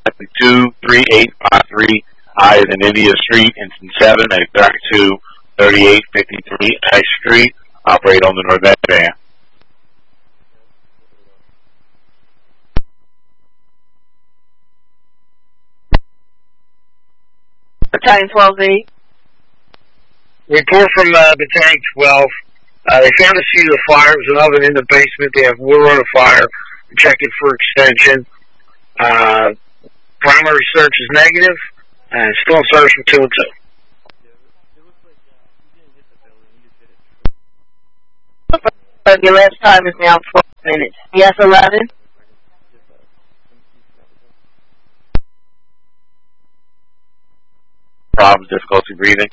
23853 Hyatt and India Street, Instant 7, at 323853 Ash Street. Operate on the Northern van. Battalion 12-8. Report from Battalion 12. They found a seat of fire. It was an oven in the basement. They have water on the fire. We're checking for extension. Primary search is negative. And still in service from 2 and 2. Your last time is now 12 minutes. Yes, 11. Problems, difficulty breathing.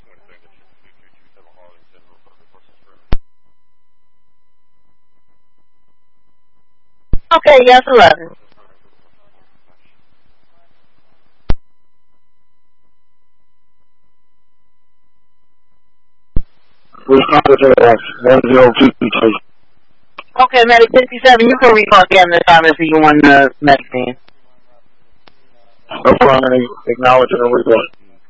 Okay, yes, 11. Okay, Medic 57, you can recall again this time if you want the medic team. No primary, acknowledging a report.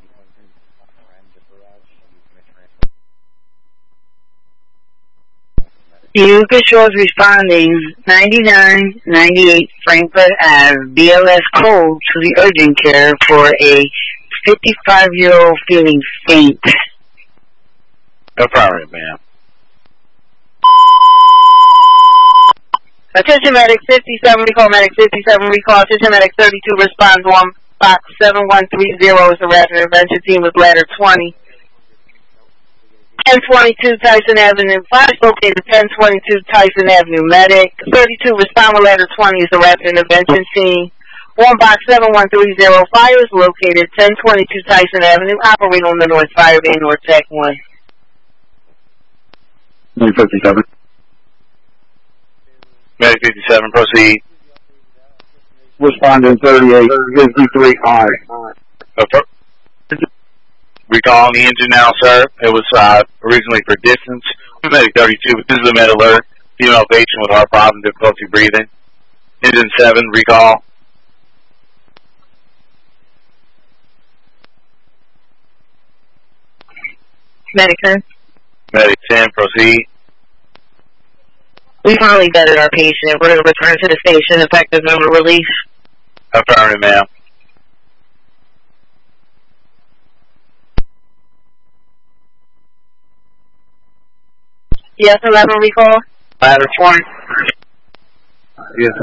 Utica Shores responding 9998 Frankfurt Ave, BLS code to the urgent care for a 55-year-old feeling faint. Affirmative, ma'am. Attention Medic 57, recall Medic 57, recall. Attention Medic 32 responds 1 box 7130 is the rapid intervention team with ladder 20. 1022 Tyson Avenue. Fire located 1022 Tyson Avenue. Medic 32 respond with ladder 20 is the rapid intervention team. 1 box 7130. Fire is located 1022 Tyson Avenue. Operate on the North Fire Bay, North Tech 1. 57. Medic 57, proceed. Responding 3853 I. Recall on the engine now, sir. It was originally for distance. Medic 32, but this is a med alert. Female patient with heart problem, difficulty breathing. Engine 7, recall. Medic 10. Medic 10, proceed. We finally vetted our patient. We're going to return to the station effective number release. Affirmative, ma'am. Yes, 11 recall. Ladder 20. Yes,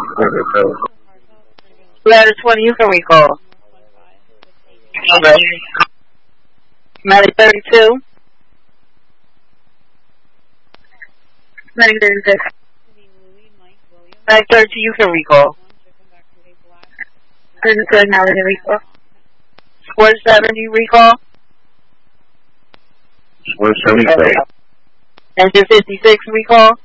Ladder 20, you can recall. Okay. Medic 32. Medic 36. Medic 32, you can recall. 32, now they recall. Square 70, recall. Square 73. Engine 56, recall.